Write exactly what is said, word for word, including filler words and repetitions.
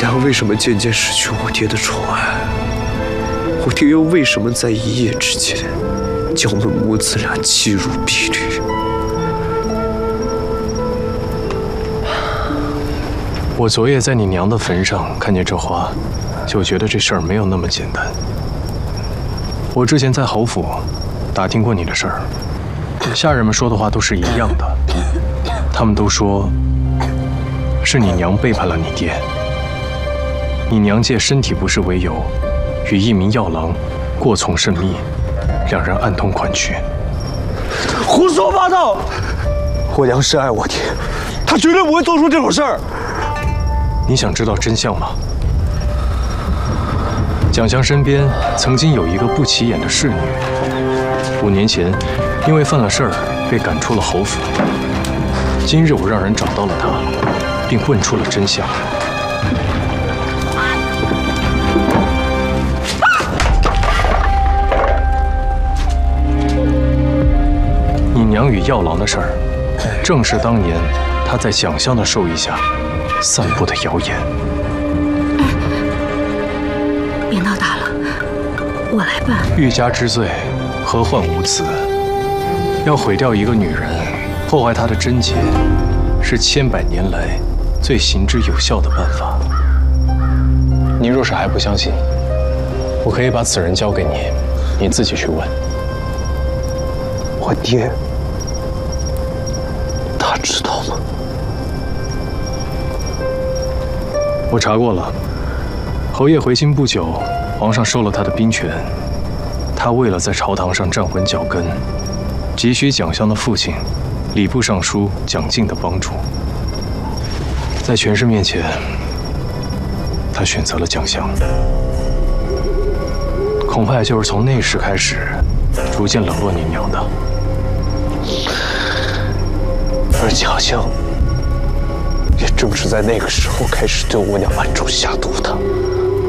娘为什么渐渐失去我爹的宠爱？我爹又为什么在一夜之间将我们母子俩弃如敝履？ 我昨夜在你娘的坟上看见这花，就觉得这事儿没有那么简单。我之前在侯府打听过你的事儿，下人们说的话都是一样的，他们都说是你娘背叛了你爹。你娘借身体不适为由，与一名药郎过从甚密，两人暗通款曲。 胡说八道！我娘深爱我爹，她绝对不会做出这种事儿。 你想知道真相吗？蒋襄身边曾经有一个不起眼的侍女，五年前因为犯了事儿被赶出了侯府。今日我让人找到了她，并问出了真相。你娘与药郎的事儿，正是当年她在蒋襄的授意下散布的谣言。 别闹大了，我来办。 欲加之罪，何患无辞？要毁掉一个女人，破坏她的贞洁，是千百年来最行之有效的办法。你若是还不相信，我可以把此人交给你，你自己去问。 我爹，他知道吗？ 我查过了，侯爷回京不久，皇上收了他的兵权。他为了在朝堂上站稳脚跟，急需蒋襄的父亲礼部尚书蒋敬的帮助。在权势面前，他选择了蒋襄。恐怕也就是从那时开始，逐渐冷落你娘的。 而蒋襄也正是在那个时候开始对我娘暗中下毒的。